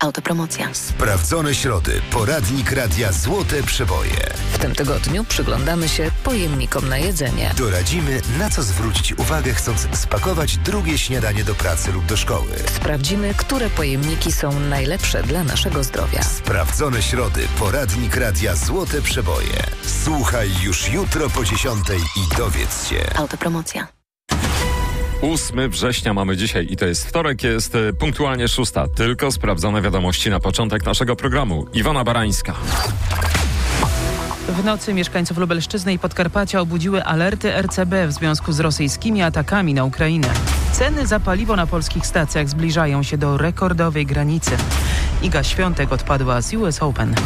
Autopromocja. Sprawdzone środy. Poradnik Radia Złote Przeboje. W tym tygodniu przyglądamy się pojemnikom na jedzenie. Doradzimy, na co zwrócić uwagę, chcąc spakować drugie śniadanie do pracy lub do szkoły. Sprawdzimy, które pojemniki są najlepsze dla naszego zdrowia. Sprawdzone środy. Poradnik Radia Złote Przeboje. Słuchaj już jutro po 10:00 i dowiedz się. Autopromocja. 8 września mamy dzisiaj i to jest wtorek, jest punktualnie 6. Tylko sprawdzone wiadomości na początek naszego programu. Iwona Barańska. W nocy mieszkańców Lubelszczyzny i Podkarpacia obudziły alerty RCB w związku z rosyjskimi atakami na Ukrainę. Ceny za paliwo na polskich stacjach zbliżają się do rekordowej granicy. Iga Świątek odpadła z US Open.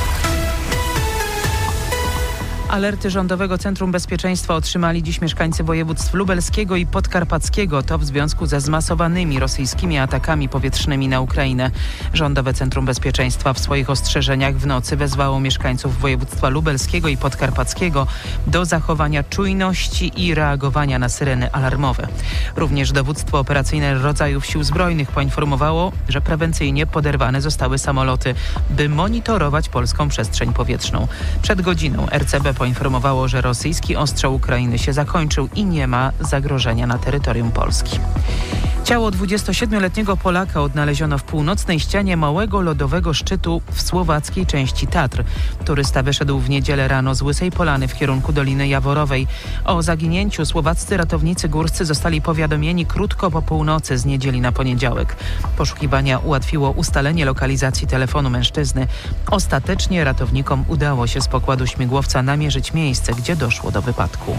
Alerty Rządowego Centrum Bezpieczeństwa otrzymali dziś mieszkańcy województw lubelskiego i podkarpackiego. To w związku ze zmasowanymi rosyjskimi atakami powietrznymi na Ukrainę. Rządowe Centrum Bezpieczeństwa w swoich ostrzeżeniach w nocy wezwało mieszkańców województwa lubelskiego i podkarpackiego do zachowania czujności i reagowania na syreny alarmowe. Również Dowództwo Operacyjne Rodzajów Sił Zbrojnych poinformowało, że prewencyjnie poderwane zostały samoloty, by monitorować polską przestrzeń powietrzną. Przed godziną RCB poinformowało, że rosyjski ostrzał Ukrainy się zakończył i nie ma zagrożenia na terytorium Polski. Ciało 27-letniego Polaka odnaleziono w północnej ścianie małego lodowego szczytu w słowackiej części Tatr. Turysta wyszedł w niedzielę rano z Łysej Polany w kierunku Doliny Jaworowej. O zaginięciu słowaccy ratownicy górscy zostali powiadomieni krótko po północy z niedzieli na poniedziałek. Poszukiwania ułatwiło ustalenie lokalizacji telefonu mężczyzny. Ostatecznie ratownikom udało się z pokładu śmigłowca namierzyć miejsce, gdzie doszło do wypadku.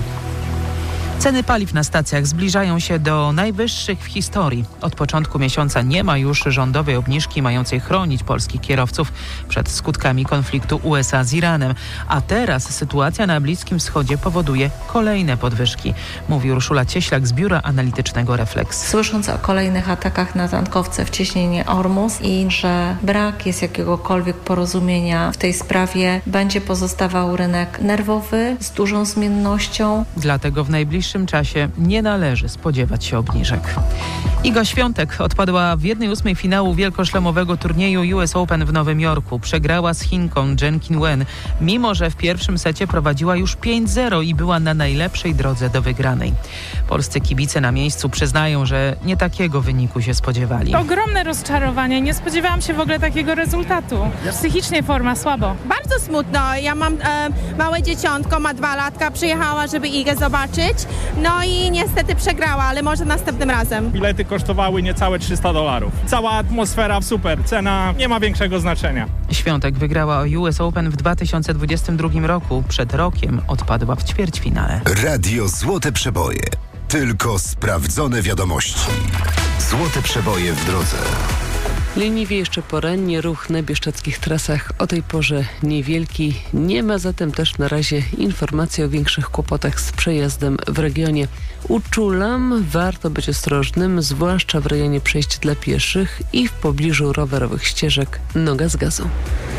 Ceny paliw na stacjach zbliżają się do najwyższych w historii. Od początku miesiąca nie ma już rządowej obniżki mającej chronić polskich kierowców przed skutkami konfliktu USA z Iranem. A teraz sytuacja na Bliskim Wschodzie powoduje kolejne podwyżki, mówi Urszula Cieślak z Biura Analitycznego Refleks. Słysząc o kolejnych atakach na tankowce w cieśninie Ormus i że brak jest jakiegokolwiek porozumienia w tej sprawie, będzie pozostawał rynek nerwowy z dużą zmiennością. Dlatego w najbliższym czasie nie należy spodziewać się obniżek. Iga Świątek odpadła w 1/8 finału wielkoszlemowego turnieju US Open w Nowym Jorku. Przegrała z Chinką Chen Qinwen, mimo że w pierwszym secie prowadziła już 5-0 i była na najlepszej drodze do wygranej. Polscy kibice na miejscu przyznają, że nie takiego wyniku się spodziewali. Ogromne rozczarowanie. Nie spodziewałam się w ogóle takiego rezultatu. Psychicznie forma słabo. Bardzo smutno. Ja mam małe dzieciątko, ma 2 latka. Przyjechała, żeby Igę zobaczyć. No i niestety przegrała, ale może następnym razem. Bilety kosztowały niecałe $300. Cała atmosfera super, cena nie ma większego znaczenia. Świątek wygrała US Open w 2022 roku. Przed rokiem odpadła w ćwierćfinale. Radio Złote Przeboje. Tylko sprawdzone wiadomości. Złote Przeboje w drodze. Leniwie jeszcze porannie, ruch na bieszczadzkich trasach o tej porze niewielki. Nie ma zatem też na razie informacji o większych kłopotach z przejazdem w regionie. Uczulam, warto być ostrożnym, zwłaszcza w rejonie przejść dla pieszych i w pobliżu rowerowych ścieżek. Noga z gazu.